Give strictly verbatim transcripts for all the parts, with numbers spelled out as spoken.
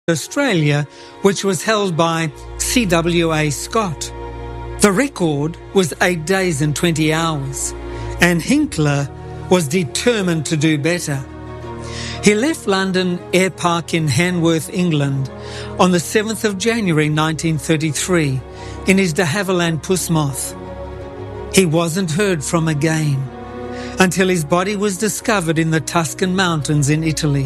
Australia, which was held by C W A Scott. The record was eight days and twenty hours, and Hinkler was determined to do better. He left London Air Park in Hanworth, England, on the seventh of January nineteen thirty-three in his de Havilland Pussmoth. He wasn't heard from again until his body was discovered in the Tuscan mountains in Italy.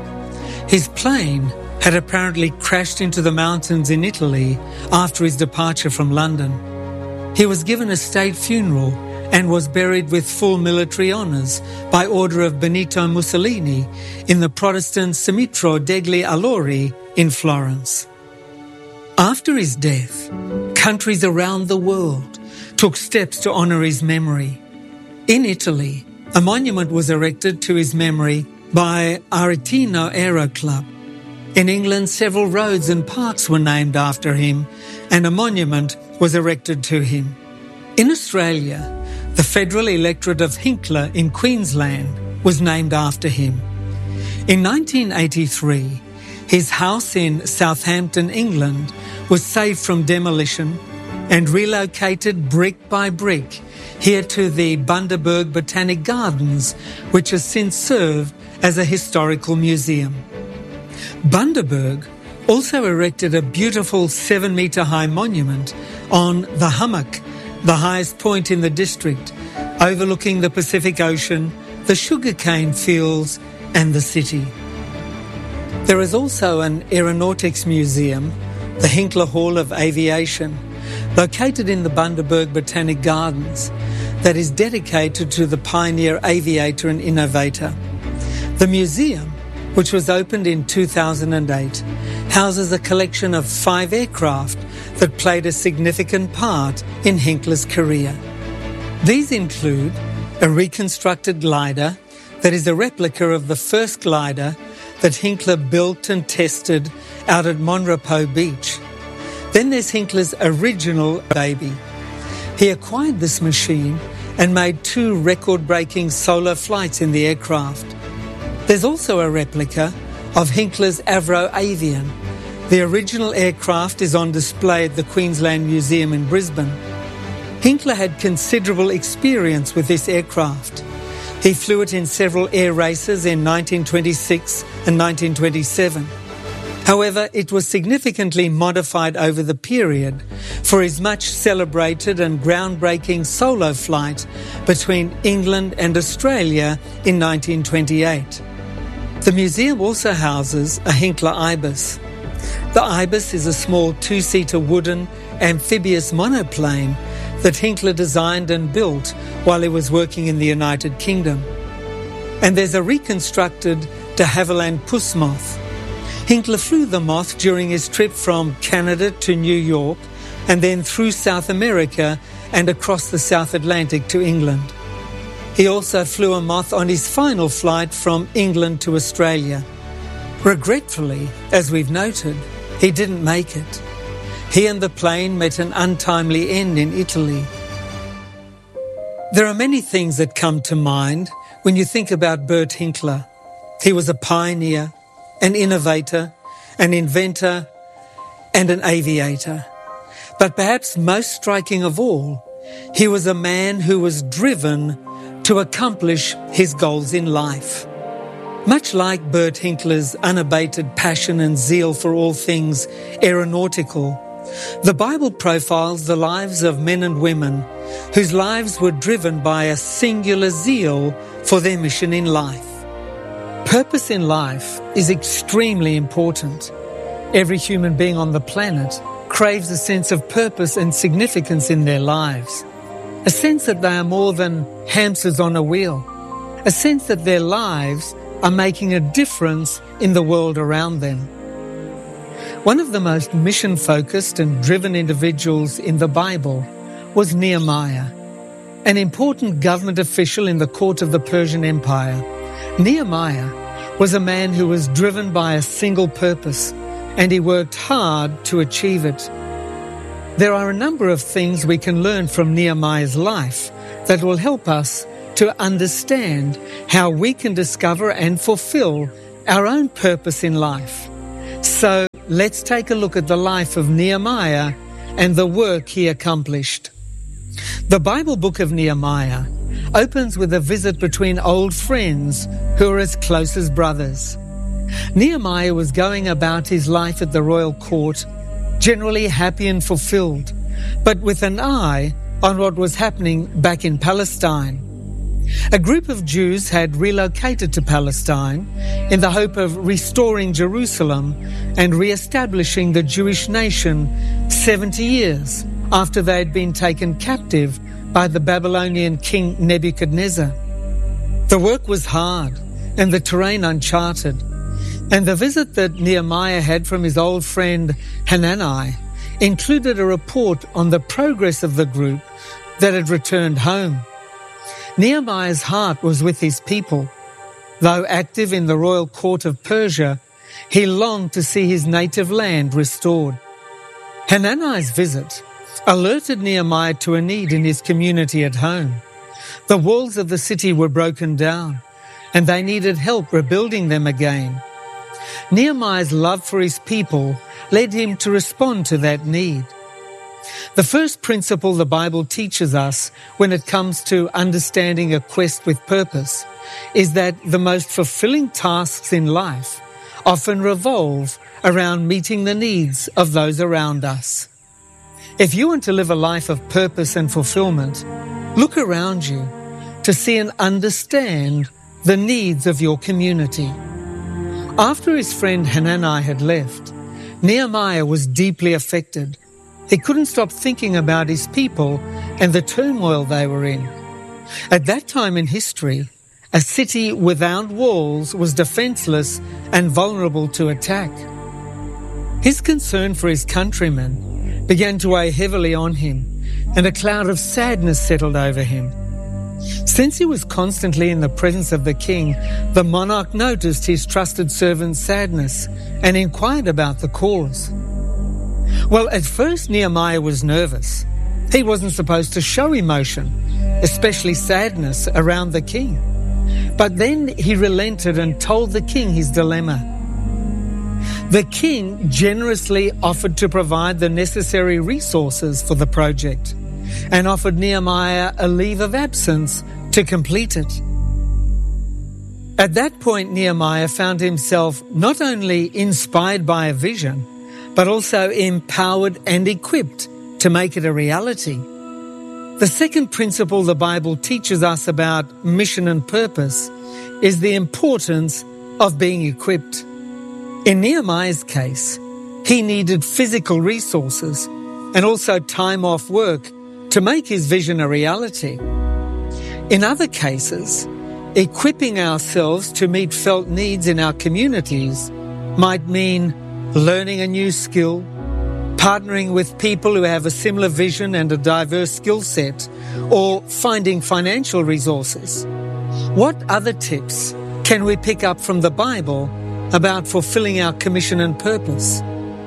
His plane had apparently crashed into the mountains in Italy after his departure from London. He was given a state funeral and was buried with full military honours by order of Benito Mussolini in the Protestant Cimitero degli Allori in Florence. After his death, countries around the world took steps to honour his memory. In Italy, a monument was erected to his memory by Aretino Aero Club. In England, several roads and parks were named after him, and a monument was erected to him. In Australia, the federal electorate of Hinkler in Queensland was named after him. In nineteen eighty-three, his house in Southampton, England, was saved from demolition and relocated brick by brick here to the Bundaberg Botanic Gardens, which has since served as a historical museum. Bundaberg also erected a beautiful seven-metre high monument on the Hummock, the highest point in the district, overlooking the Pacific Ocean, the sugarcane fields and the city. There is also an aeronautics museum, the Hinkler Hall of Aviation, located in the Bundaberg Botanic Gardens, that is dedicated to the pioneer aviator and innovator. The museum, which was opened in two thousand eight, houses a collection of five aircraft that played a significant part in Hinkler's career. These include a reconstructed glider that is a replica of the first glider that Hinkler built and tested out at Monrepo Beach. Then there's Hinkler's original baby. He acquired this machine and made two record-breaking solo flights in the aircraft. There's also a replica of Hinkler's Avro Avian. The original aircraft is on display at the Queensland Museum in Brisbane. Hinkler had considerable experience with this aircraft. He flew it in several air races in nineteen twenty-six and nineteen twenty-seven. However, it was significantly modified over the period for his much celebrated and groundbreaking solo flight between England and Australia in nineteen twenty-eight. The museum also houses a Hinkler Ibis. The Ibis is a small two-seater wooden amphibious monoplane that Hinkler designed and built while he was working in the United Kingdom. And there's a reconstructed de Havilland Pussmoth. Hinkler flew the moth during his trip from Canada to New York and then through South America and across the South Atlantic to England. He also flew a moth on his final flight from England to Australia. Regretfully, as we've noted, he didn't make it. He and the plane met an untimely end in Italy. There are many things that come to mind when you think about Bert Hinkler. He was a pioneer, an innovator, an inventor, and an aviator. But perhaps most striking of all, he was a man who was driven to accomplish his goals in life. Much like Bert Hinkler's unabated passion and zeal for all things aeronautical, the Bible profiles the lives of men and women whose lives were driven by a singular zeal for their mission in life. Purpose in life is extremely important. Every human being on the planet craves a sense of purpose and significance in their lives. A sense that they are more than hamsters on a wheel. A sense that their lives are making a difference in the world around them. One of the most mission-focused and driven individuals in the Bible was Nehemiah, an important government official in the court of the Persian Empire. Nehemiah was a man who was driven by a single purpose, and he worked hard to achieve it. There are a number of things we can learn from Nehemiah's life that will help us to understand how we can discover and fulfill our own purpose in life. So let's take a look at the life of Nehemiah and the work he accomplished. The Bible book of Nehemiah opens with a visit between old friends who are as close as brothers. Nehemiah was going about his life at the royal court, generally happy and fulfilled, but with an eye on what was happening back in Palestine. A group of Jews had relocated to Palestine in the hope of restoring Jerusalem and re-establishing the Jewish nation seventy years after they had been taken captive by the Babylonian king Nebuchadnezzar. The work was hard and the terrain uncharted, and the visit that Nehemiah had from his old friend Hanani included a report on the progress of the group that had returned home. Nehemiah's heart was with his people. Though active in the royal court of Persia, he longed to see his native land restored. Hanani's visit alerted Nehemiah to a need in his community at home. The walls of the city were broken down, and they needed help rebuilding them again. Nehemiah's love for his people led him to respond to that need. The first principle the Bible teaches us when it comes to understanding a quest with purpose is that the most fulfilling tasks in life often revolve around meeting the needs of those around us. If you want to live a life of purpose and fulfillment, look around you to see and understand the needs of your community. After his friend Hanani had left, Nehemiah was deeply affected. He couldn't stop thinking about his people and the turmoil they were in. At that time in history, a city without walls was defenseless and vulnerable to attack. His concern for his countrymen began to weigh heavily on him, and a cloud of sadness settled over him. Since he was constantly in the presence of the king, the monarch noticed his trusted servant's sadness and inquired about the cause. Well, at first Nehemiah was nervous. He wasn't supposed to show emotion, especially sadness, around the king. But then he relented and told the king his dilemma. The king generously offered to provide the necessary resources for the project and offered Nehemiah a leave of absence to complete it. At that point, Nehemiah found himself not only inspired by a vision, but also empowered and equipped to make it a reality. The second principle the Bible teaches us about mission and purpose is the importance of being equipped. In Nehemiah's case, he needed physical resources and also time off work to make his vision a reality. In other cases, equipping ourselves to meet felt needs in our communities might mean learning a new skill, partnering with people who have a similar vision and a diverse skill set, or finding financial resources. What other tips can we pick up from the Bible about fulfilling our commission and purpose?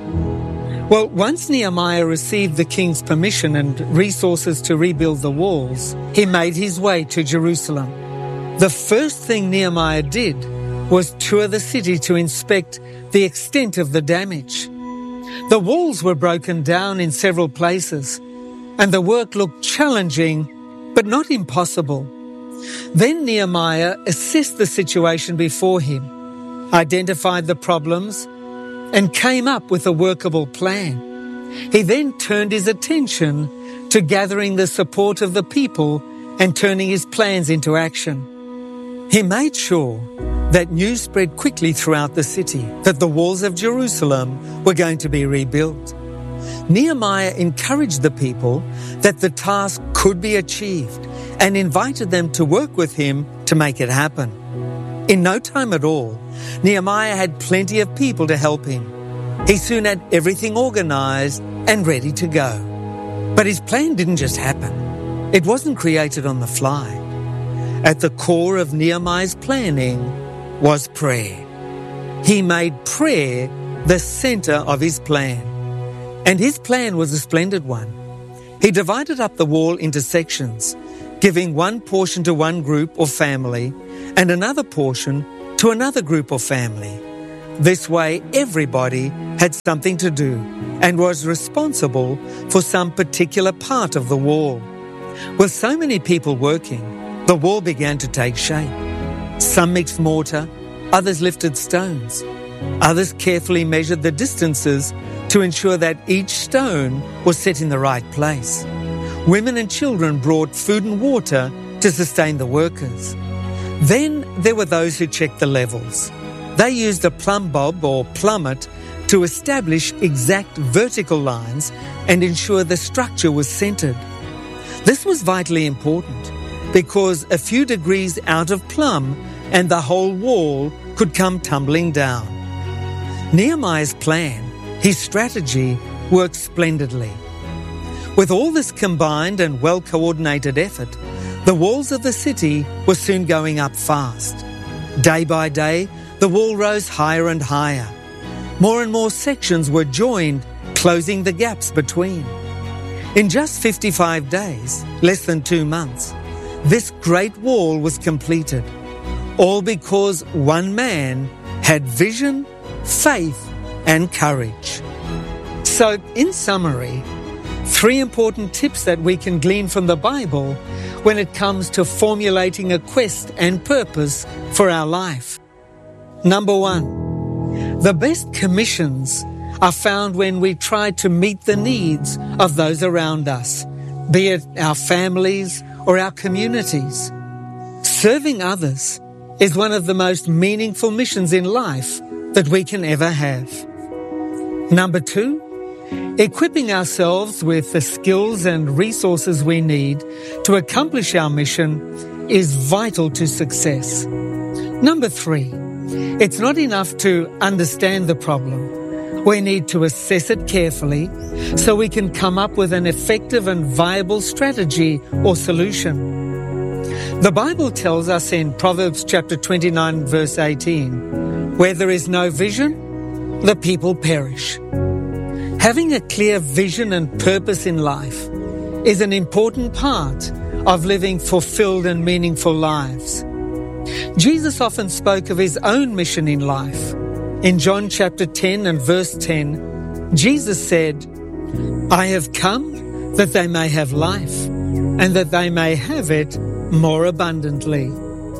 Well, once Nehemiah received the king's permission and resources to rebuild the walls, he made his way to Jerusalem. The first thing Nehemiah did was tour the city to inspect the extent of the damage. The walls were broken down in several places, and the work looked challenging, but not impossible. Then Nehemiah assessed the situation before him, identified the problems, and came up with a workable plan. He then turned his attention to gathering the support of the people and turning his plans into action. He made sure that news spread quickly throughout the city that the walls of Jerusalem were going to be rebuilt. Nehemiah encouraged the people that the task could be achieved and invited them to work with him to make it happen. In no time at all, Nehemiah had plenty of people to help him. He soon had everything organized and ready to go. But his plan didn't just happen. It wasn't created on the fly. At the core of Nehemiah's planning was prayer. He made prayer the center of his plan. And his plan was a splendid one. He divided up the wall into sections, giving one portion to one group or family and another portion to another group or family. This way, everybody had something to do and was responsible for some particular part of the wall. With so many people working, the wall began to take shape. Some mixed mortar, others lifted stones. Others carefully measured the distances to ensure that each stone was set in the right place. Women and children brought food and water to sustain the workers. Then there were those who checked the levels. They used a plumb bob or plummet to establish exact vertical lines and ensure the structure was centered. This was vitally important because a few degrees out of plumb and the whole wall could come tumbling down. Nehemiah's plan, his strategy, worked splendidly. With all this combined and well-coordinated effort, the walls of the city were soon going up fast. Day by day, the wall rose higher and higher. More and more sections were joined, closing the gaps between. In just fifty-five days, less than two months, this great wall was completed, all because one man had vision, faith, and courage. So, in summary, three important tips that we can glean from the Bible when it comes to formulating a quest and purpose for our life. Number one, the best commissions are found when we try to meet the needs of those around us, be it our families or our communities. Serving others is one of the most meaningful missions in life that we can ever have. Number two, equipping ourselves with the skills and resources we need to accomplish our mission is vital to success. Number three, it's not enough to understand the problem. We need to assess it carefully so we can come up with an effective and viable strategy or solution. The Bible tells us in Proverbs chapter twenty-nine, verse eighteen, where there is no vision, the people perish. Having a clear vision and purpose in life is an important part of living fulfilled and meaningful lives. Jesus often spoke of his own mission in life. In John chapter ten and verse ten, Jesus said, "I have come that they may have life, and that they may have it more abundantly."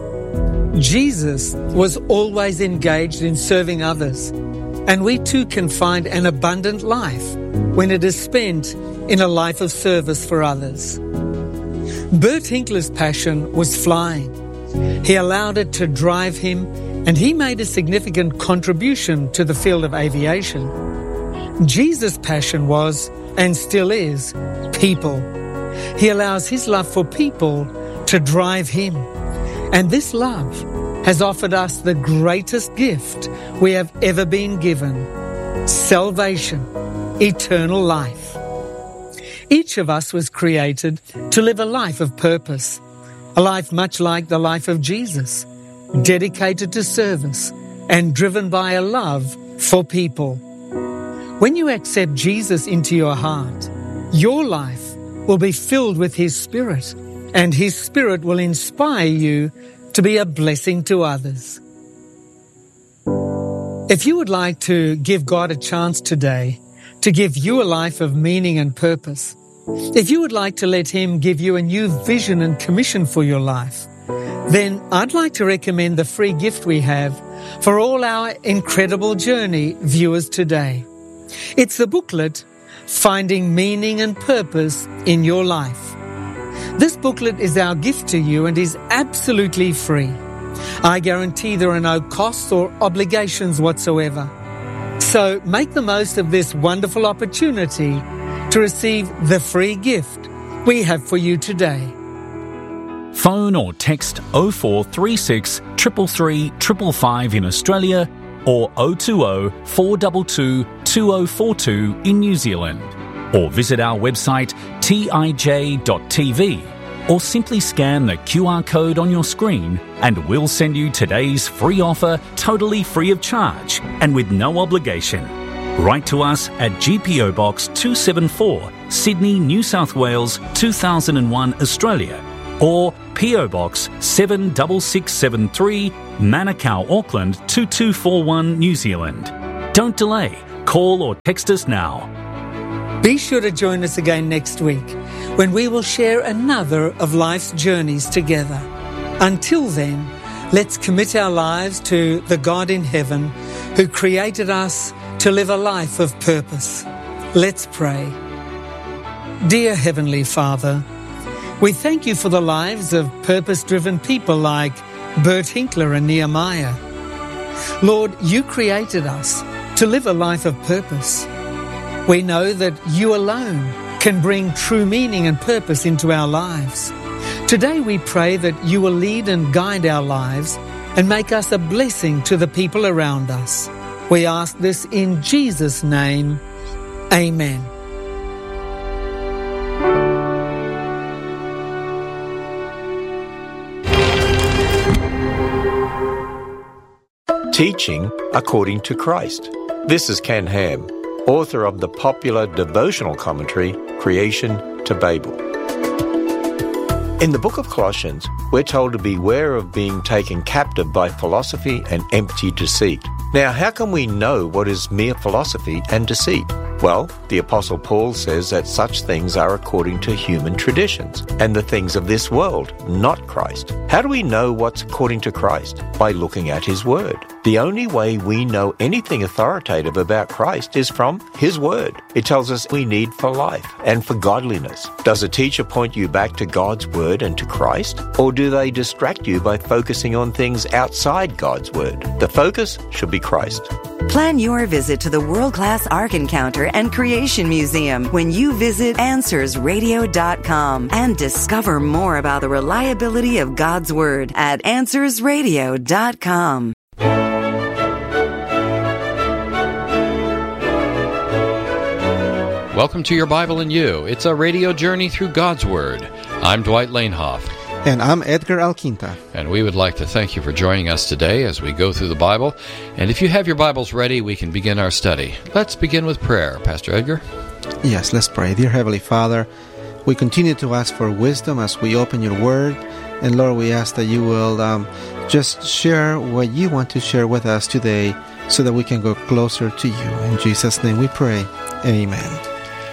Jesus was always engaged in serving others, and we too can find an abundant life when it is spent in a life of service for others. Bert Hinkler's passion was flying. He allowed it to drive him, and he made a significant contribution to the field of aviation. Jesus' passion was, and still is, people. He allows his love for people to drive him. And this love has offered us the greatest gift we have ever been given: salvation, eternal life. Each of us was created to live a life of purpose, a life much like the life of Jesus, dedicated to service and driven by a love for people. When you accept Jesus into your heart, your life will be filled with His Spirit, and His Spirit will inspire you to be a blessing to others. If you would like to give God a chance today to give you a life of meaning and purpose, if you would like to let Him give you a new vision and commission for your life, then I'd like to recommend the free gift we have for all our Incredible Journey viewers today. It's the booklet, Finding Meaning and Purpose in Your Life. This booklet is our gift to you and is absolutely free. I guarantee there are no costs or obligations whatsoever. So make the most of this wonderful opportunity to receive the free gift we have for you today. Phone or text oh four three six, three three three five five in Australia or oh two oh, four two two, two oh four two in New Zealand, or visit our website t i j dot t v, or simply scan the Q R code on your screen and we'll send you today's free offer totally free of charge and with no obligation. Write to us at G P O Box two seven four, Sydney, New South Wales two thousand one, Australia, or P O Box seven six six seven three, Manukau, Auckland two two four one, New Zealand. Don't delay. Call or text us now. Be sure to join us again next week when we will share another of life's journeys together. Until then, let's commit our lives to the God in heaven who created us to live a life of purpose. Let's pray. Dear Heavenly Father, we thank you for the lives of purpose-driven people like Bert Hinkler and Nehemiah. Lord, you created us to live a life of purpose. We know that you alone can bring true meaning and purpose into our lives. Today we pray that you will lead and guide our lives and make us a blessing to the people around us. We ask this in Jesus' name. Amen. Teaching According to Christ. This is Ken Ham, author of the popular devotional commentary, Creation to Babel. In the book of Colossians, we're told to beware of being taken captive by philosophy and empty deceit. Now, how can we know what is mere philosophy and deceit? Well, the Apostle Paul says that such things are according to human traditions and the things of this world, not Christ. How do we know what's according to Christ? By looking at His Word. The only way we know anything authoritative about Christ is from His Word. It tells us we need for life and for godliness. Does a teacher point you back to God's Word and to Christ? Or do they distract you by focusing on things outside God's Word? The focus should be Christ. Plan your visit to the world-class Ark Encounter and Creation Museum when you visit answers radio dot com and discover more about the reliability of God's Word at answers radio dot com. Welcome to Your Bible and You. It's a radio journey through God's Word. I'm Dwight Lanehoff. And I'm Edgar Alquinta. And we would like to thank you for joining us today as we go through the Bible. And if you have your Bibles ready, we can begin our study. Let's begin with prayer. Pastor Edgar? Yes, let's pray. Dear Heavenly Father, we continue to ask for wisdom as we open your Word. And Lord, we ask that you will um, just share what you want to share with us today so that we can go closer to you. In Jesus' name we pray. Amen.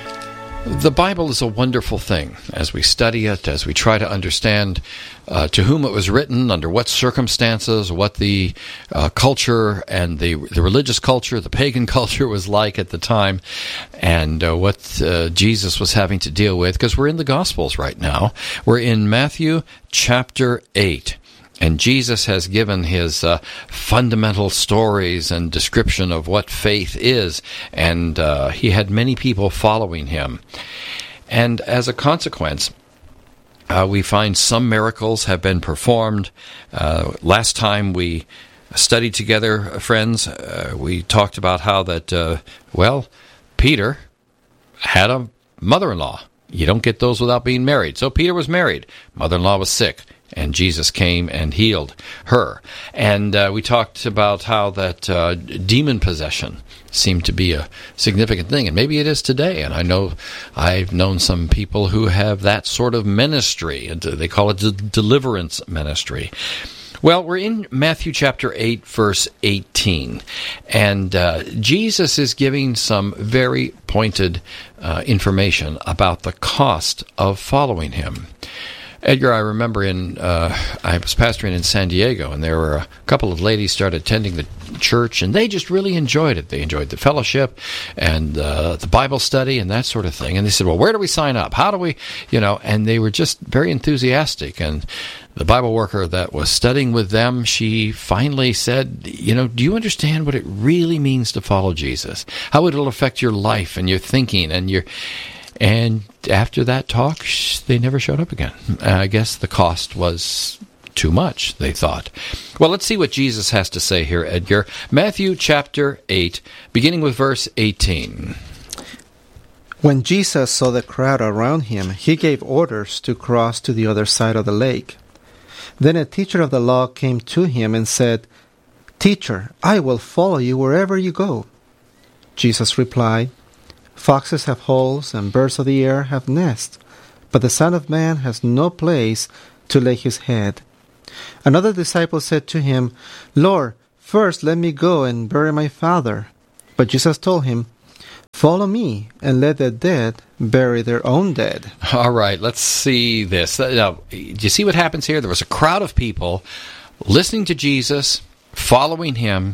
The Bible is a wonderful thing as we study it, as we try to understand uh, to whom it was written, under what circumstances, what the uh, culture and the, the religious culture, the pagan culture was like at the time, and uh, what uh, Jesus was having to deal with, because we're in the Gospels right now. We're in Matthew chapter eight. And Jesus has given his uh, fundamental stories and description of what faith is, and uh, he had many people following him. And as a consequence, uh, we find some miracles have been performed. Uh, last time we studied together, friends, uh, we talked about how that, uh, well, Peter had a mother-in-law. You don't get those without being married. So Peter was married. Mother-in-law was sick. And Jesus came and healed her. And uh, we talked about how that uh, demon possession seemed to be a significant thing. And maybe it is today. And I know I've known some people who have that sort of ministry. And they call it the deliverance ministry. Well, we're in Matthew chapter eight, verse eighteen. And uh, Jesus is giving some very pointed uh, information about the cost of following him. Edgar, I remember in uh, I was pastoring in San Diego, and there were a couple of ladies started attending the church, and they just really enjoyed it. They enjoyed the fellowship and uh, the Bible study and that sort of thing. And they said, well, where do we sign up? How do we, you know, and they were just very enthusiastic. And the Bible worker that was studying with them, she finally said, you know, do you understand what it really means to follow Jesus? How it'll affect your life and your thinking and your... And after that talk, they never showed up again. I guess the cost was too much, they thought. Well, let's see what Jesus has to say here, Edgar. Matthew chapter eight, beginning with verse eighteen. When Jesus saw the crowd around him, he gave orders to cross to the other side of the lake. Then a teacher of the law came to him and said, "Teacher, I will follow you wherever you go." Jesus replied, "Foxes have holes, and birds of the air have nests, but the Son of Man has no place to lay his head. Another disciple said to him, Lord, first let me go and bury my father. But Jesus told him, Follow me, and let the dead bury their own dead. All right, let's see this. Now, do you see what happens here? There was a crowd of people listening to Jesus, following him.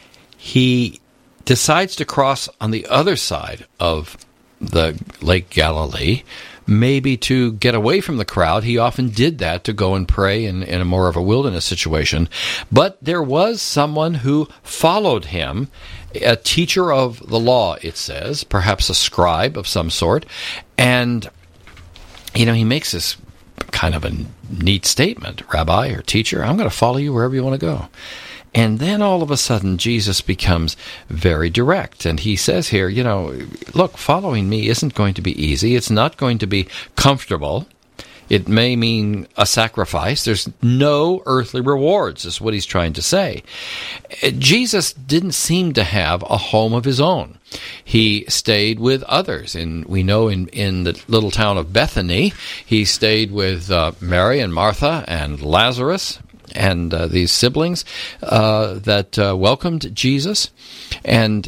He decides to cross on the other side of the Lake Galilee, maybe to get away from the crowd. He often did that to go and pray in, in a more of a wilderness situation. But there was someone who followed him, a teacher of the law, it says, perhaps a scribe of some sort. And, you know, he makes this kind of a neat statement, Rabbi or teacher, I'm going to follow you wherever you want to go. And then all of a sudden, Jesus becomes very direct. And he says here, you know, look, following me isn't going to be easy. It's not going to be comfortable. It may mean a sacrifice. There's no earthly rewards, is what he's trying to say. Jesus didn't seem to have a home of his own. He stayed with others. And we know in, in the little town of Bethany, he stayed with uh, Mary and Martha and Lazarus, and uh, these siblings uh, that uh, welcomed Jesus. And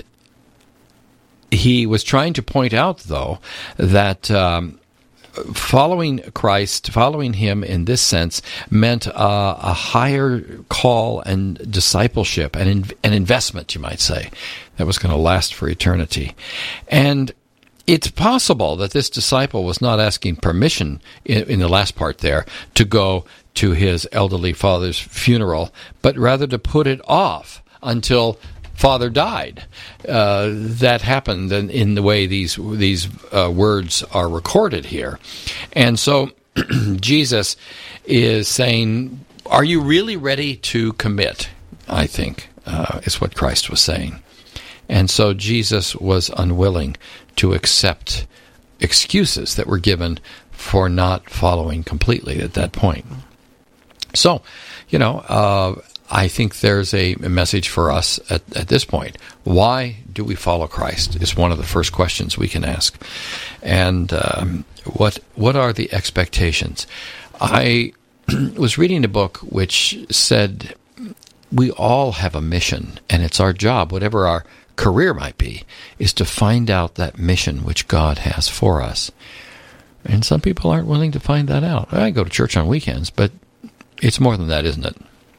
he was trying to point out, though, that um, following Christ, following him in this sense, meant uh, a higher call and discipleship, and in, an investment, you might say, that was going to last for eternity. And it's possible that this disciple was not asking permission in, in the last part there to go to his elderly father's funeral, but rather to put it off until father died. Uh, that happened in, in the way these these uh, words are recorded here. And so Jesus is saying, are you really ready to commit? I think uh, is what Christ was saying. And so Jesus was unwilling to accept excuses that were given for not following completely at that point. So, you know, uh, I think there's a, a message for us at, at this point. Why do we follow Christ is one of the first questions we can ask. And um, what what are the expectations? I was reading a book which said we all have a mission, and it's our job, whatever our career might be, is to find out that mission which God has for us. And some people aren't willing to find that out. I go to church on weekends, but it's more than that, isn't it?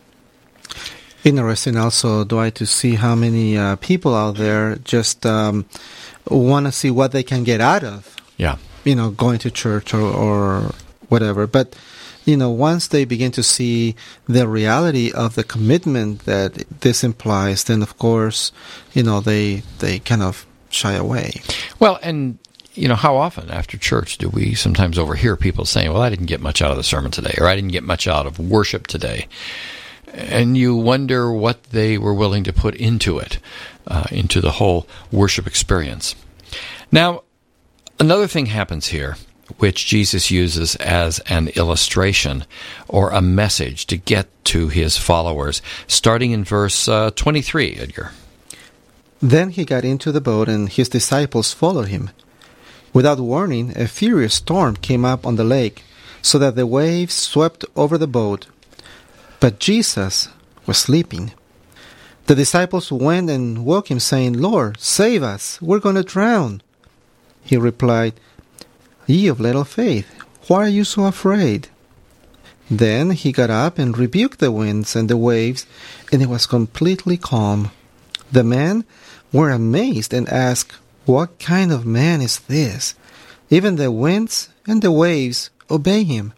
Interesting also, Dwight, to see how many uh, people out there just um, want to see what they can get out of, yeah, you know, going to church or, or whatever. But, you know, once they begin to see the reality of the commitment that this implies, then, of course, you know, they they kind of shy away. Well, and you know, how often after church do we sometimes overhear people saying, well, I didn't get much out of the sermon today, or I didn't get much out of worship today. And you wonder what they were willing to put into it, uh, into the whole worship experience. Now, another thing happens here, which Jesus uses as an illustration or a message to get to his followers, starting in verse uh, twenty-three, Edgar. Then he got into the boat, and his disciples followed him. Without warning, a furious storm came up on the lake, so that the waves swept over the boat. But Jesus was sleeping. The disciples went and woke him, saying, Lord, save us, we're going to drown. He replied, Ye of little faith, why are you so afraid? Then he got up and rebuked the winds and the waves, and it was completely calm. The men were amazed and asked, What kind of man is this? Even the winds and the waves obey him.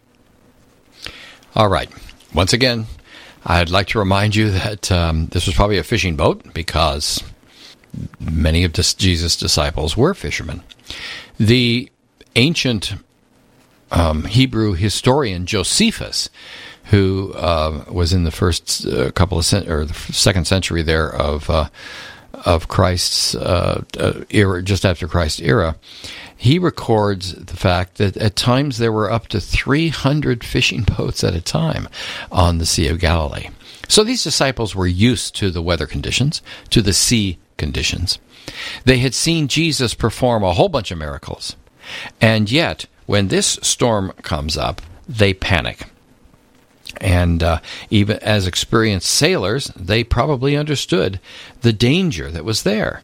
All right. Once again, I'd like to remind you that um, this was probably a fishing boat because many of Jesus' disciples were fishermen. The ancient um, Hebrew historian Josephus, who uh, was in the first uh, couple of cent- or the second century there of uh, of Christ's uh, uh, era, just after Christ's era, he records the fact that at times there were up to three hundred fishing boats at a time on the Sea of Galilee. So these disciples were used to the weather conditions, to the sea conditions. They had seen Jesus perform a whole bunch of miracles. And yet, when this storm comes up, they panic. And uh, even as experienced sailors, they probably understood the danger that was there.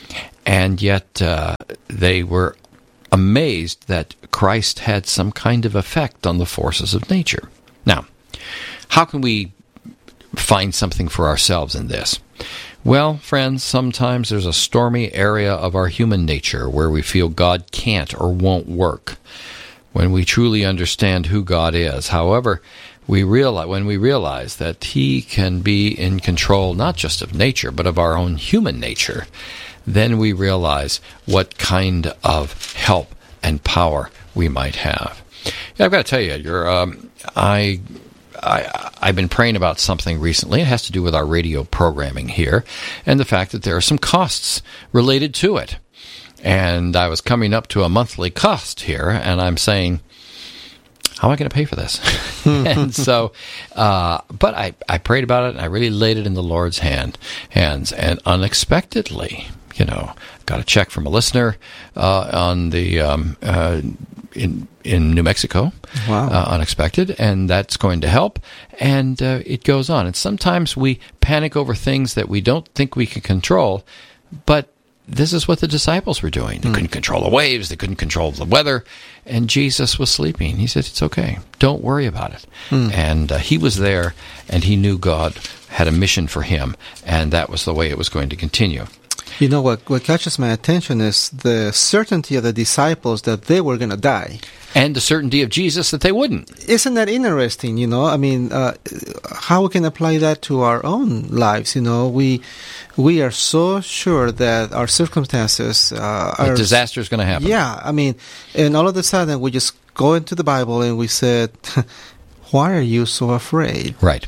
And yet uh, they were amazed that Christ had some kind of effect on the forces of nature. Now, how can we find something for ourselves in this? Well, friends, sometimes there's a stormy area of our human nature where we feel God can't or won't work. When we truly understand who God is, however, we realize when we realize that He can be in control not just of nature, but of our own human nature, then we realize what kind of help and power we might have. Yeah, I've got to tell you, Edgar, um, I, I, I've been praying about something recently. It has to do with our radio programming here and the fact that there are some costs related to it. And I was coming up to a monthly cost here, and I'm saying, how am I going to pay for this? And so, uh, but I, I prayed about it, and I really laid it in the Lord's hand, hands, and unexpectedly, you know, got a check from a listener uh, on the um, uh, in in New Mexico. Wow. Uh, unexpected, and that's going to help. And uh, it goes on. And sometimes we panic over things that we don't think we can control, but this is what the disciples were doing. They mm. couldn't control the waves. They couldn't control the weather. And Jesus was sleeping. He said, it's okay. Don't worry about it. Mm. And uh, he was there, and he knew God had a mission for him, and that was the way it was going to continue. You know, what, what catches my attention is the certainty of the disciples that they were going to die. And the certainty of Jesus that they wouldn't. Isn't that interesting, you know? I mean, uh, how we can apply that to our own lives, you know? We we are so sure that our circumstances uh, are... A disaster is going to happen. Yeah, I mean, and all of a sudden we just go into the Bible and we said, why are you so afraid? Right.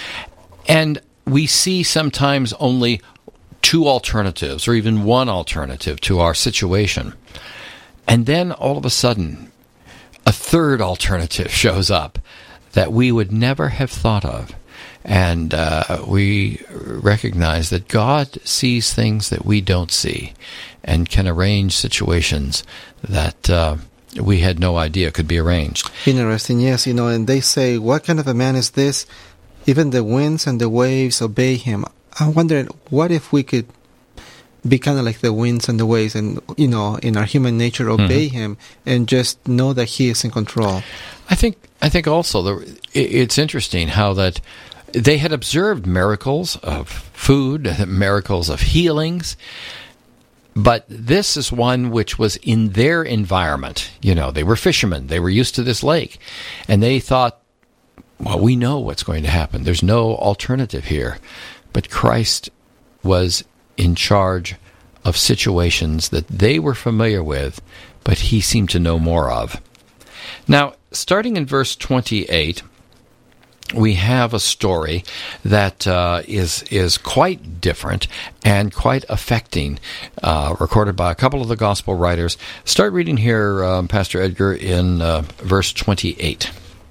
And we see sometimes only two alternatives or even one alternative to our situation. And then all of a sudden, a third alternative shows up that we would never have thought of. And uh, we recognize that God sees things that we don't see and can arrange situations that uh, we had no idea could be arranged. Interesting, yes. You know, and they say, what kind of a man is this? Even the winds and the waves obey him. I wonder, what if we could be kind of like the winds and the waves and, you know, in our human nature, obey mm-hmm. him and just know that he is in control. I think I think also the, it's interesting how that they had observed miracles of food, miracles of healings, but this is one which was in their environment. You know, they were fishermen. They were used to this lake. And they thought, well, we know what's going to happen. There's no alternative here. But Christ was in charge of situations that they were familiar with, but he seemed to know more of. Now, starting in verse twenty-eight, we have a story that uh, is is quite different and quite affecting, uh, recorded by a couple of the gospel writers. Start reading here, um, Pastor Edgar, in uh, verse twenty-eight.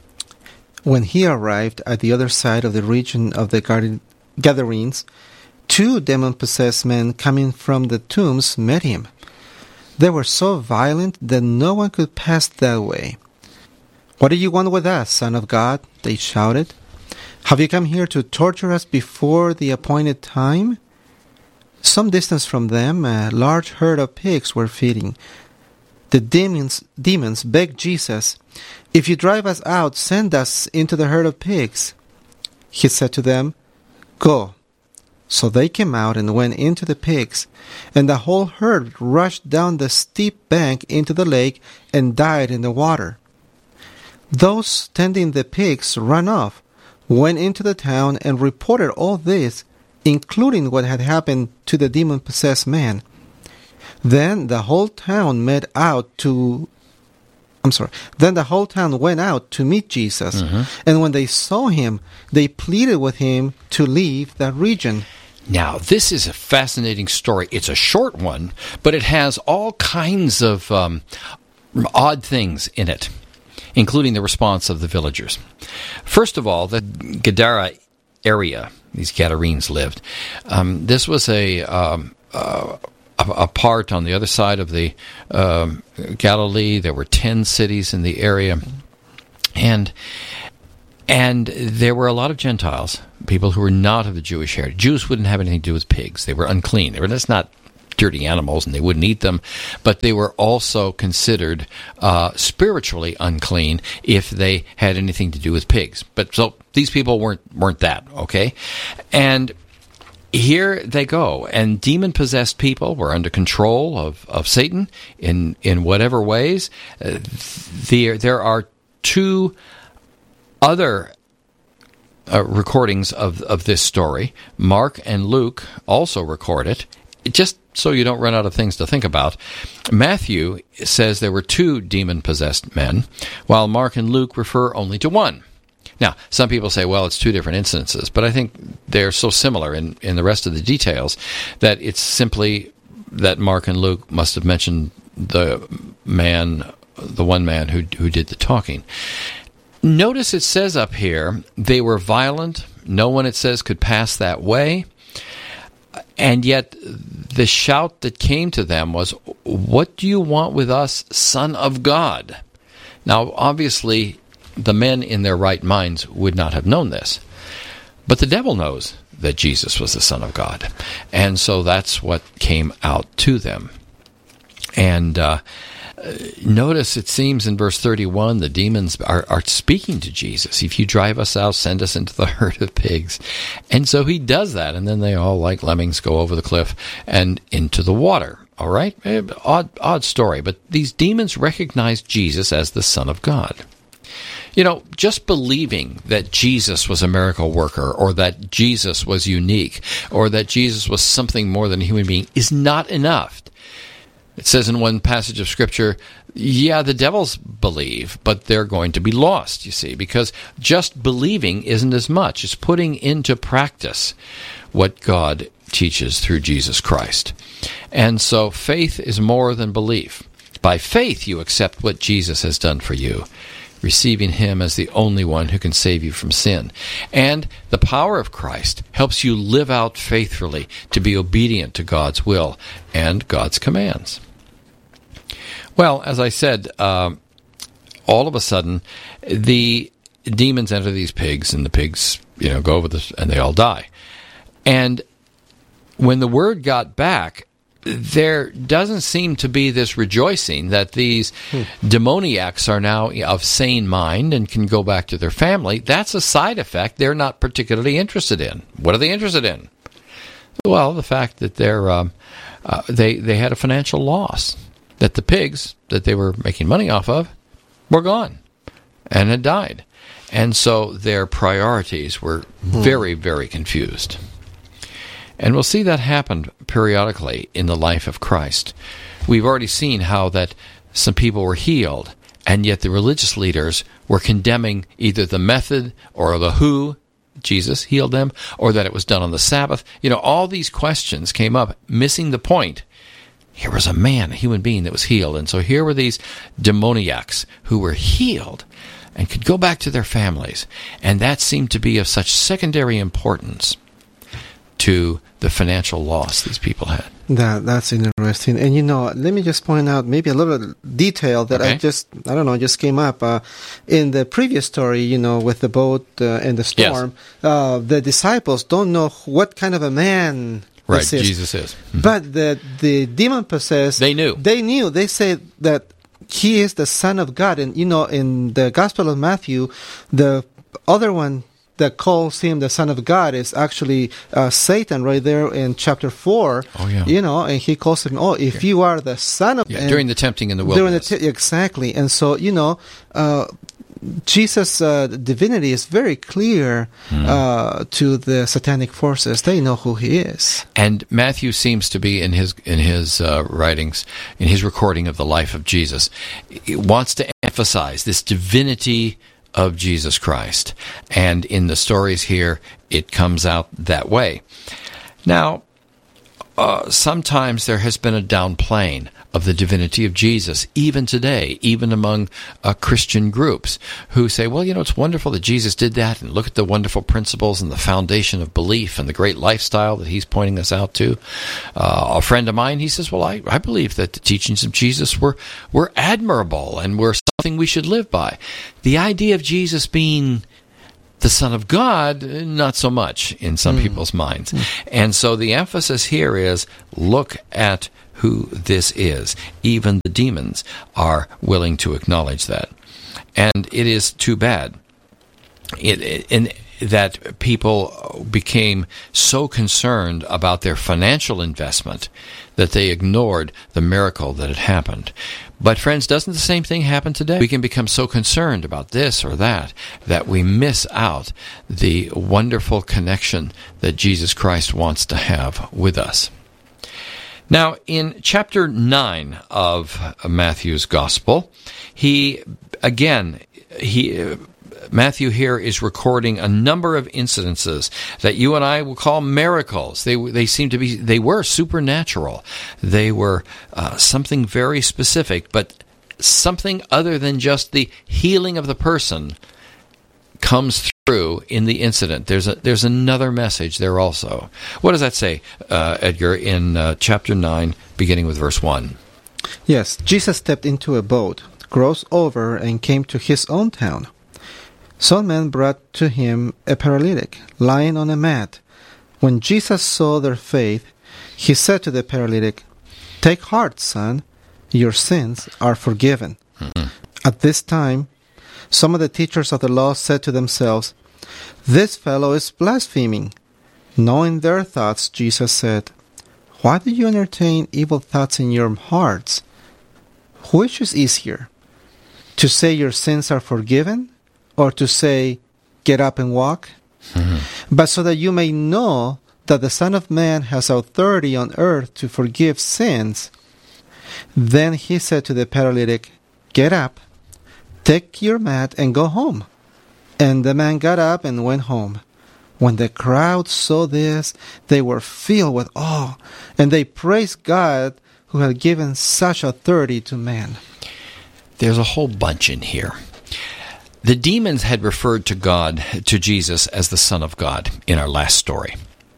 When he arrived at the other side of the region of the garden Gadarenes, two demon-possessed men coming from the tombs met him. They were so violent that no one could pass that way. "What do you want with us, Son of God?" they shouted. "Have you come here to torture us before the appointed time?" Some distance from them, a large herd of pigs were feeding. The demons, demons begged Jesus, "If you drive us out, send us into the herd of pigs." He said to them, "Go." So they came out and went into the pigs, and the whole herd rushed down the steep bank into the lake and died in the water. Those tending the pigs ran off, went into the town, and reported all this, including what had happened to the demon-possessed man. Then the whole town met out to I'm sorry. Then the whole town went out to meet Jesus. Mm-hmm. And when they saw him, they pleaded with him to leave that region. Now, this is a fascinating story. It's a short one, but it has all kinds of um, odd things in it, including the response of the villagers. First of all, the Gadara area, these Gadarenes lived. Um, this was a... Um, uh, a part on the other side of the um, Galilee. There were ten cities in the area. And And there were a lot of Gentiles, people who were not of the Jewish heritage. Jews wouldn't have anything to do with pigs. They were unclean. They were just not dirty animals, and they wouldn't eat them. But they were also considered uh, spiritually unclean if they had anything to do with pigs. But so these people weren't weren't that, okay? And here they go, and demon-possessed people were under control of, of Satan in in whatever ways. Uh, there there are two other uh, recordings of of this story. Mark and Luke also record it. It just so you don't run out of things to think about. Matthew says there were two demon-possessed men, while Mark and Luke refer only to one. Now, some people say, well, it's two different instances, but I think they're so similar in, in the rest of the details that it's simply that Mark and Luke must have mentioned the man, the one man who who did the talking. Notice it says up here, they were violent. No one, it says, could pass that way. And yet the shout that came to them was, "What do you want with us, Son of God?" Now, obviously, the men in their right minds would not have known this. But the devil knows that Jesus was the Son of God. And so that's what came out to them. And uh, notice it seems in verse thirty-one, the demons are, are speaking to Jesus. If you drive us out, send us into the herd of pigs. And so he does that. And then they all, like lemmings, go over the cliff and into the water. All right? Odd, odd story. But these demons recognize Jesus as the Son of God. You know, just believing that Jesus was a miracle worker, or that Jesus was unique, or that Jesus was something more than a human being is not enough. It says in one passage of Scripture, yeah, the devils believe, but they're going to be lost, you see, because just believing isn't as much. It's putting into practice what God teaches through Jesus Christ. And so faith is more than belief. By faith, you accept what Jesus has done for you, receiving him as the only one who can save you from sin. And the power of Christ helps you live out faithfully to be obedient to God's will and God's commands. Well, as I said, uh, all of a sudden, the demons enter these pigs, and the pigs, you know, go over this, and they all die. And when the word got back, there doesn't seem to be this rejoicing that these hmm. demoniacs are now of sane mind and can go back to their family. That's a side effect they're not particularly interested in. What are they interested in? Well, the fact that they're um, uh, they they had a financial loss, that the pigs that they were making money off of were gone and had died, and so their priorities were hmm. very, very confused. And we'll see that happen periodically in the life of Christ. We've already seen how that some people were healed, and yet the religious leaders were condemning either the method or the who Jesus healed them, or that it was done on the Sabbath. You know, all these questions came up, missing the point. Here was a man, a human being that was healed. And so here were these demoniacs who were healed and could go back to their families. And that seemed to be of such secondary importance to the financial loss these people had. That That's interesting. And, you know, let me just point out maybe a little detail that okay. I just, I don't know, just came up. Uh, in the previous story, you know, with the boat uh, and the storm, yes. uh, the disciples don't know what kind of a man right, this is. Jesus is. Mm-hmm. But the, the demon-possessed, they knew. They knew. They said that he is the Son of God. And, you know, in the Gospel of Matthew, the other one that calls him the Son of God is actually uh, Satan right there in chapter four. Oh, yeah. You know, and he calls him, oh, if you are the Son of God. Yeah, during the tempting in the wilderness. During the t- exactly. And so, you know, uh, Jesus' uh, divinity is very clear mm. uh, to the satanic forces. They know who he is. And Matthew seems to be, in his in his uh, writings, in his recording of the life of Jesus, he wants to emphasize this divinity of Jesus Christ. And in the stories here, it comes out that way. Now, uh, sometimes there has been a downplaying of the divinity of Jesus, even today, even among uh, Christian groups who say, well, you know, it's wonderful that Jesus did that, and look at the wonderful principles and the foundation of belief and the great lifestyle that he's pointing us out to. Uh, a friend of mine, he says, well, I, I believe that the teachings of Jesus were, were admirable and were something we should live by. The idea of Jesus being the Son of God, not so much in some mm. people's minds. Mm. And so the emphasis here is, look at who this is. Even the demons are willing to acknowledge that. And it is too bad it, it, in, that people became so concerned about their financial investment that they ignored the miracle that had happened. But friends, doesn't the same thing happen today? We can become so concerned about this or that that we miss out the wonderful connection that Jesus Christ wants to have with us. Now, in chapter nine of Matthew's Gospel, he, again, he... Matthew here is recording a number of incidences that you and I will call miracles. They they seem to be, they were supernatural. They were uh, something very specific, but something other than just the healing of the person comes through in the incident. There's a, there's another message there also. What does that say, uh, Edgar, in uh, chapter nine, beginning with verse one? Yes, Jesus stepped into a boat, crossed over, and came to his own town. Some men brought to him a paralytic, lying on a mat. When Jesus saw their faith, he said to the paralytic, "Take heart, son, your sins are forgiven." Mm-hmm. At this time, some of the teachers of the law said to themselves, "This fellow is blaspheming." Knowing their thoughts, Jesus said, "Why do you entertain evil thoughts in your hearts? Which is easier, to say your sins are forgiven, or to say, get up and walk? Mm-hmm. But so that you may know that the Son of Man has authority on earth to forgive sins." Then he said to the paralytic, "Get up, take your mat, and go home." And the man got up and went home. When the crowd saw this, they were filled with awe, and they praised God who had given such authority to man. There's a whole bunch in here. The demons had referred to God, to Jesus, as the Son of God in our last story.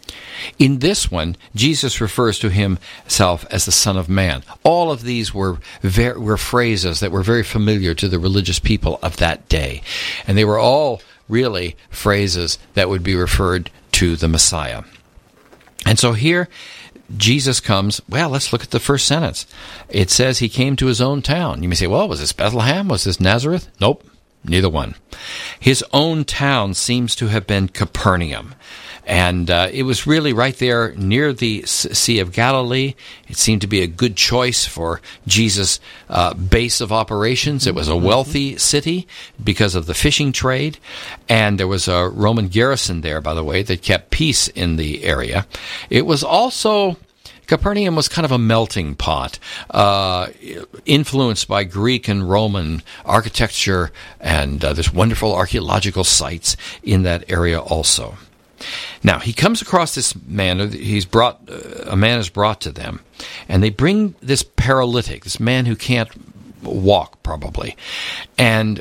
In this one, Jesus refers to himself as the Son of Man. All of these were ver- were phrases that were very familiar to the religious people of that day. And they were all really phrases that would be referred to the Messiah. And so here, Jesus comes, well, let's look at the first sentence. It says he came to his own town. You may say, well, was this Bethlehem? Was this Nazareth? Nope. Neither one. His own town seems to have been Capernaum. And uh, it was really right there near the Sea of Galilee. It seemed to be a good choice for Jesus' uh, base of operations. It was a wealthy city because of the fishing trade. And there was a Roman garrison there, by the way, that kept peace in the area. It was also... Capernaum was kind of a melting pot, uh, influenced by Greek and Roman architecture, and uh, there's wonderful archaeological sites in that area also. Now, he comes across this man, he's brought, uh, a man is brought to them, and they bring this paralytic, this man who can't walk, probably. And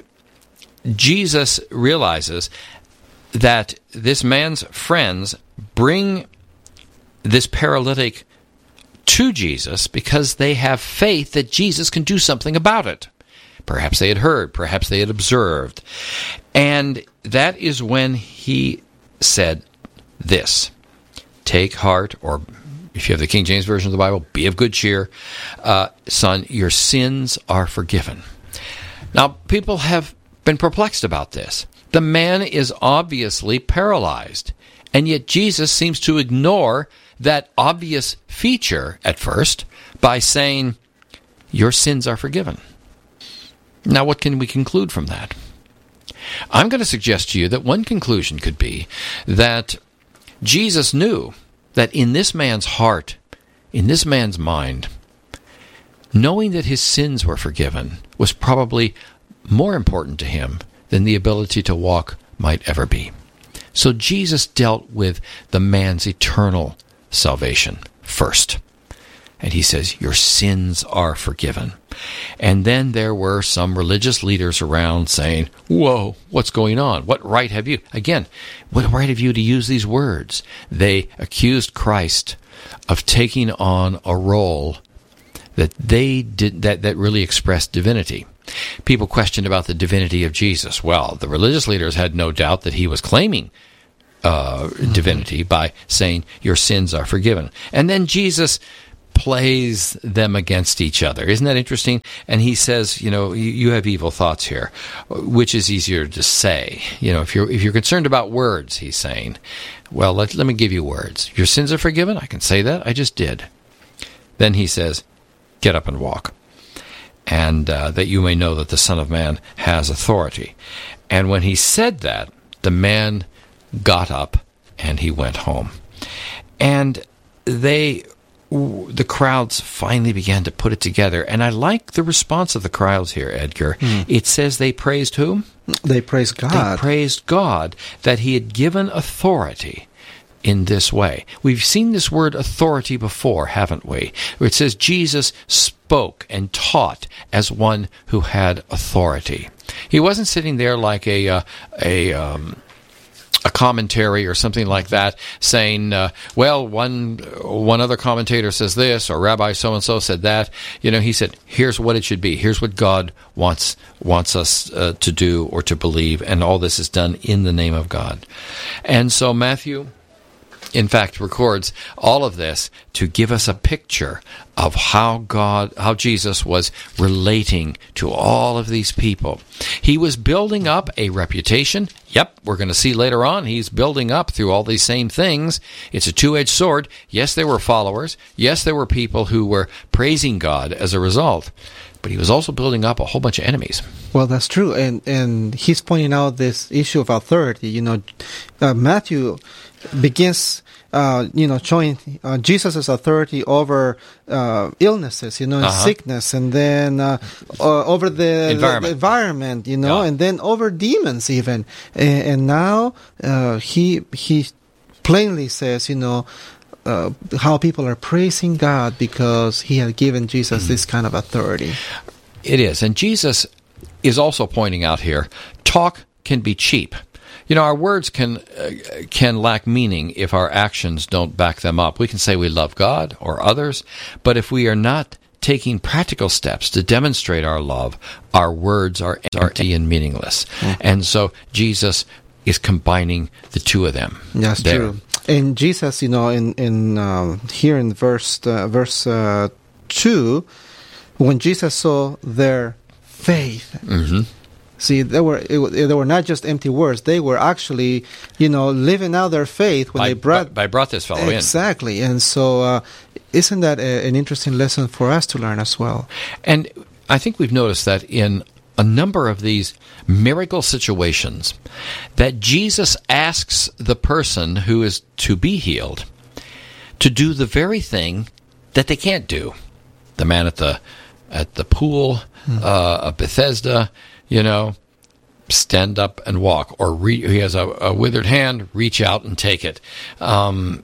Jesus realizes that this man's friends bring this paralytic to Jesus because they have faith that Jesus can do something about it. Perhaps they had heard, perhaps they had observed. And that is when he said this, "Take heart," or if you have the King James Version of the Bible, "Be of good cheer. Uh, son, your sins are forgiven." Now, people have been perplexed about this. The man is obviously paralyzed, and yet Jesus seems to ignore that obvious feature at first by saying, "Your sins are forgiven." Now, what can we conclude from that? I'm going to suggest to you that one conclusion could be that Jesus knew that in this man's heart, in this man's mind, knowing that his sins were forgiven was probably more important to him than the ability to walk might ever be. So Jesus dealt with the man's eternal salvation first. And he says, "Your sins are forgiven." And then there were some religious leaders around saying, "Whoa, what's going on? What right have you?" Again, what right have you to use these words? They accused Christ of taking on a role that they did that, that really expressed divinity. People questioned about the divinity of Jesus. Well, the religious leaders had no doubt that he was claiming uh, mm-hmm. divinity by saying, your sins are forgiven. And then Jesus plays them against each other. Isn't that interesting? And he says, you know, you, you have evil thoughts here. Which is easier to say? You know, if you're if you're concerned about words, he's saying, well, let, let me give you words. Your sins are forgiven? I can say that. I just did. Then he says, get up and walk. And uh, that you may know that the Son of Man has authority. And when he said that, the man got up and he went home. And they... the crowds finally began to put it together. And I like the response of the crowds here, Edgar. Mm. It says they praised whom? They praised God. They praised God that he had given authority in this way. We've seen this word authority before, haven't we? Where it says Jesus spoke and taught as one who had authority. He wasn't sitting there like a... Uh, a um, a commentary or something like that, saying, uh, well, one one other commentator says this, or Rabbi so-and-so said that. You know, he said, here's what it should be. Here's what God wants wants us uh, to do or to believe, and all this is done in the name of God. And so Matthew, in fact, records all of this to give us a picture of how God, how Jesus was relating to all of these people. He was building up a reputation. Yep, we're going to see later on, he's building up through all these same things. It's a two-edged sword. Yes, there were followers. Yes, there were people who were praising God as a result. But he was also building up a whole bunch of enemies. Well, that's true. And and he's pointing out this issue of authority. You know, uh, Matthew begins, uh, you know, showing uh, Jesus' authority over uh, illnesses, you know, and uh-huh. sickness, and then uh, uh, over the environment. the environment, you know, yeah. and then over demons even. And, and now uh, he he plainly says, you know, Uh, how people are praising God because he had given Jesus this kind of authority. It is. And Jesus is also pointing out here, talk can be cheap. You know, our words can uh, can lack meaning if our actions don't back them up. We can say we love God or others, but if we are not taking practical steps to demonstrate our love, our words are empty and meaningless. Mm-hmm. And so Jesus is combining the two of them. That's there. True. And Jesus, you know, in in um, here in verse uh, verse uh, two, when Jesus saw their faith, mm-hmm. see, they were it, they were not just empty words; they were actually, you know, living out their faith when by, they brought by, by brought this fellow exactly. in exactly. And so, uh, isn't that a, an interesting lesson for us to learn as well? And I think we've noticed that in a number of these miracle situations, that Jesus asks the person who is to be healed to do the very thing that they can't do. The man at the at the pool hmm. uh, of Bethesda, you know, stand up and walk, or re- he has a, a withered hand, reach out and take it. Um,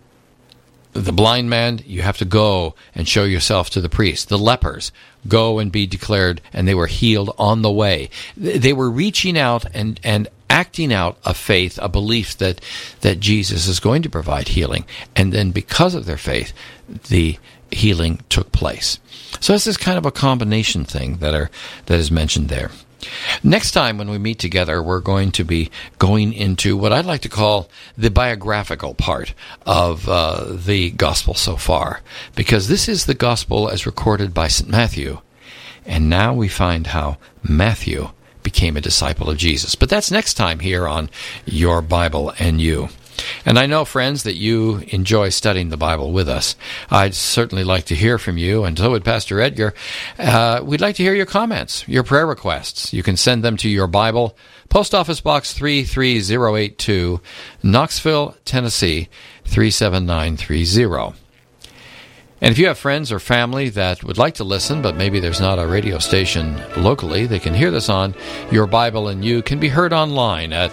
the blind man, you have to go and show yourself to the priest. The lepers, go and be declared, and they were healed on the way. They were reaching out and, and acting out a faith, a belief that, that Jesus is going to provide healing. And then because of their faith, the healing took place. So this is kind of a combination thing that are that is mentioned there. Next time when we meet together, we're going to be going into what I'd like to call the biographical part of uh, the gospel so far, because this is the gospel as recorded by Saint Matthew, and now we find how Matthew became a disciple of Jesus. But that's next time here on Your Bible and You. And I know, friends, that you enjoy studying the Bible with us. I'd certainly like to hear from you, and so would Pastor Edgar. Uh, we'd like to hear your comments, your prayer requests. You can send them to Your Bible, Post Office Box three three zero eight two, Knoxville, Tennessee, three seven nine three zero. And if you have friends or family that would like to listen, but maybe there's not a radio station locally, they can hear this on Your Bible and You, can be heard online at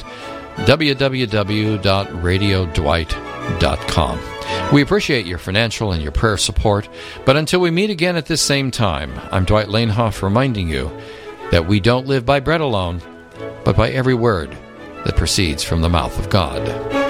w w w dot radio dwight dot com. We appreciate your financial and your prayer support, but until we meet again at this same time, I'm Dwight Lanehoff reminding you that we don't live by bread alone, but by every word that proceeds from the mouth of God.